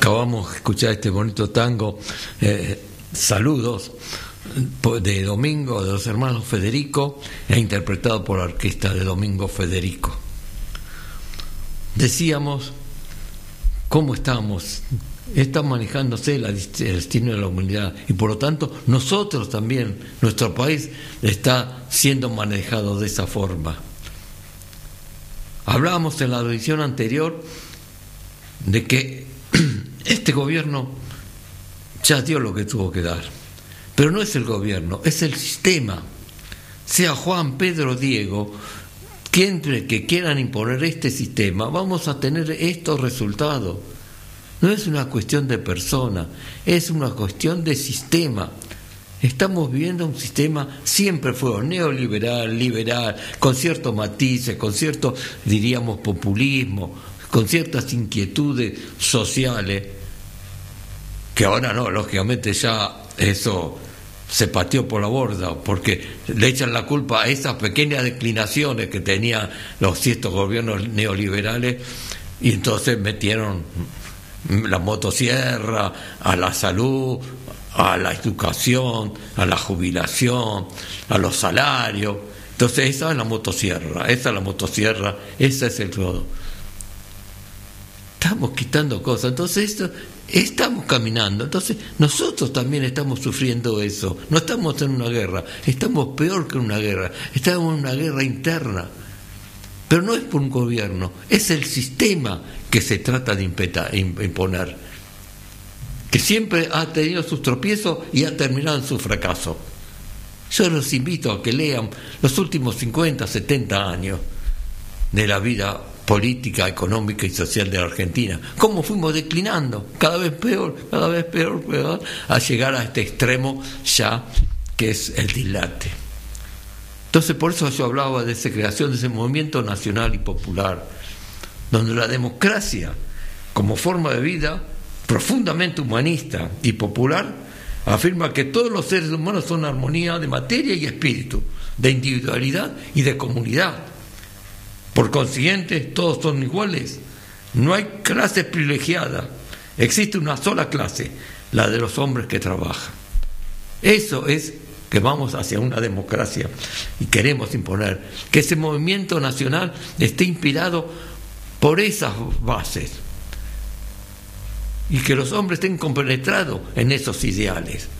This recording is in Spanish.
Acabamos de escuchar este bonito tango, Saludos, de Domingo, de los hermanos Federico, e interpretado por la orquesta de Domingo Federico. Decíamos cómo está manejándose el destino de la humanidad, y por lo tanto nosotros también, nuestro país está siendo manejado de esa forma. Hablábamos en la edición anterior de que este gobierno ya dio lo que tuvo que dar, pero no es el gobierno, es el sistema. Sea Juan, Pedro, Diego, que quieran imponer este sistema, vamos a tener estos resultados. No es una cuestión de persona, es una cuestión de sistema. Estamos viviendo un sistema, siempre fue neoliberal, liberal, con ciertos matices, con cierto, diríamos, populismo, con ciertas inquietudes sociales, que ahora no, lógicamente ya eso se pateó por la borda, porque le echan la culpa a esas pequeñas declinaciones que tenían los ciertos gobiernos neoliberales, y entonces metieron la motosierra a la salud, a la educación, a la jubilación, a los salarios. Entonces esa es la motosierra, ese es el todo. Estamos quitando cosas, entonces estamos caminando, entonces nosotros también estamos sufriendo eso. No estamos en una guerra, estamos peor que en una guerra, estamos en una guerra interna, pero no es por un gobierno, es el sistema que se trata de imponer, que siempre ha tenido sus tropiezos y ha terminado en su fracaso. Yo los invito a que lean los últimos 50, 70 años de la vida política, económica y social de la Argentina, cómo fuimos declinando, cada vez peor, a llegar a este extremo ya que es el dislate. Entonces por eso yo hablaba de esa creación de ese movimiento nacional y popular, donde la democracia como forma de vida profundamente humanista y popular afirma que todos los seres humanos son armonía de materia y espíritu, de individualidad y de comunidad. Por consiguiente, todos son iguales. No hay clase privilegiada. Existe una sola clase, la de los hombres que trabajan. Eso es que vamos hacia una democracia y queremos imponer que ese movimiento nacional esté inspirado por esas bases y que los hombres estén compenetrados en esos ideales.